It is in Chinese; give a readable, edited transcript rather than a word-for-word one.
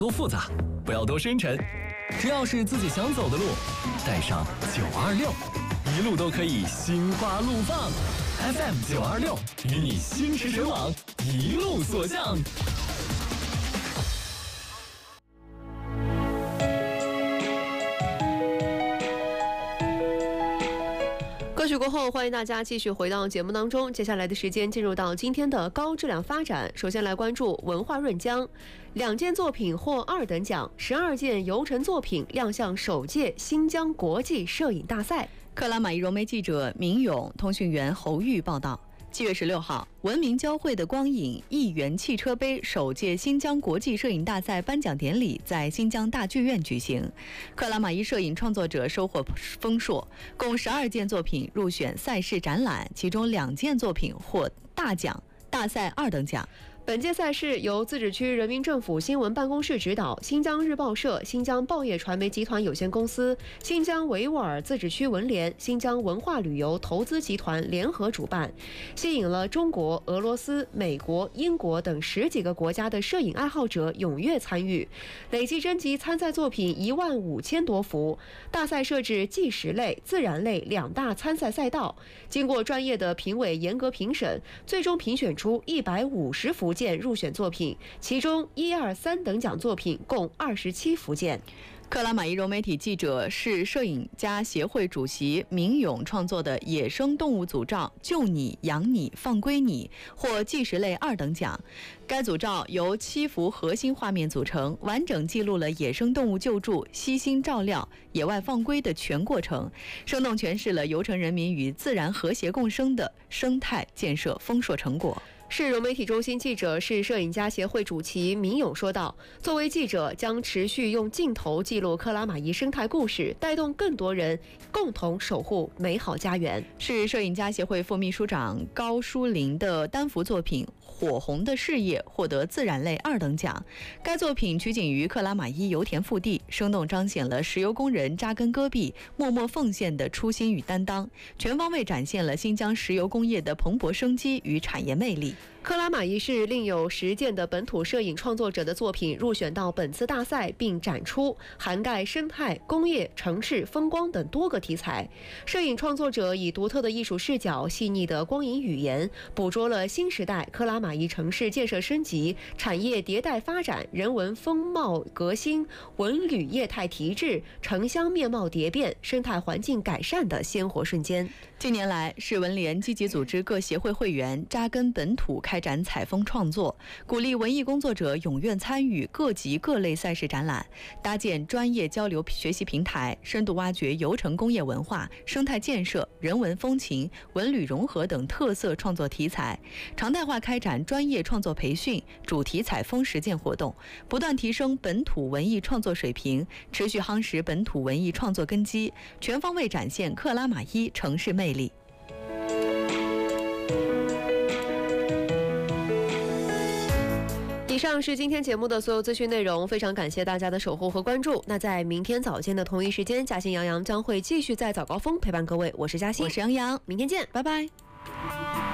多复杂，不要多深沉，只要是自己想走的路，带上926，一路都可以心花怒放。FM 926，与你心驰神往，一路所向。 歌曲过后，欢迎大家继续回到节目当中。接下来的时间进入到今天的高质量发展。首先来关注文化润江，2件作品获2等奖，12件游程作品亮相首届新疆国际摄影大赛。 克拉玛依融媒记者明勇、通讯员侯玉报道。7月16号，文明交汇的光影1元汽车杯首届新疆国际摄影大赛颁奖典礼在新疆大剧院举行。克拉玛依摄影创作者收获丰硕，共12件作品入选赛事展览，其中2件作品获大奖，大赛2等奖。 本届赛事由自治区人民政府新闻办公室指导，新疆日报社、新疆报业传媒集团有限公司、新疆维吾尔自治区文联、新疆文化旅游投资集团联合主办，吸引了中国、俄罗斯、美国、英国等10几个国家的摄影爱好者踊跃参与，累计征集参赛作品15000多幅。大赛设置纪实类、自然类2大参赛赛道，经过专业的评委严格评审，最终评选出150幅件入选作品，其中1、2、3等奖作品共27幅件。 克拉玛依融媒体记者是摄影家协会主席明勇创作的野生动物组照《救你、养你、放归你》获纪实类2等奖。该组照由7幅核心画面组成，完整记录了野生动物救助、悉心照料、野外放归的全过程，生动诠释了游城人民与自然和谐共生的生态建设丰硕成果。 市融媒体中心记者是摄影家协会主席明勇说道：“作为记者，将持续用镜头记录克拉玛依生态故事，带动更多人共同守护美好家园。” 是摄影家协会副秘书长高淑玲的单幅作品《火红的事业》获得自然类2等奖。该作品取景于克拉玛依油田腹地，生动彰显了石油工人扎根戈壁、默默奉献的初心与担当，全方位展现了新疆石油工业的蓬勃生机与产业魅力。 克拉玛依市另有10件的本土摄影创作者的作品入选到本次大赛并展出，涵盖生态、工业、城市、风光等多个题材。摄影创作者以独特的艺术视角、细腻的光影语言，捕捉了新时代克拉玛依城市建设升级、产业迭代发展、人文风貌革新、文旅业态提质、城乡面貌蝶变、生态环境改善的鲜活瞬间。 近年来，市文联积极组织各协会会员扎根本土，开展采风创作，鼓励文艺工作者踊跃参与各级各类赛事展览，搭建专业交流学习平台，深度挖掘游城工业文化、生态建设、人文风情、文旅融合等特色创作题材，常态化开展专业创作培训、主题采风实践活动，不断提升本土文艺创作水平，持续夯实本土文艺创作根基，全方位展现克拉玛依城市魅力。 以上是今天节目的所有资讯内容，非常感谢大家的守护和关注。那在明天早间的同一时间，嘉兴杨洋将会继续在早高峰陪伴各位。我是嘉兴， 我是杨洋， 明天见，拜拜。